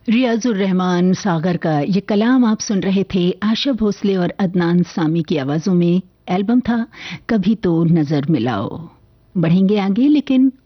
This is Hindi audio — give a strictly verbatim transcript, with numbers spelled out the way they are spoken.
रियाजुर रहमान सागर का ये कलाम आप सुन रहे थे आशा भोसले और अदनान सामी की आवाजों में। एल्बम था कभी तो नजर मिलाओ। बढ़ेंगे आगे, लेकिन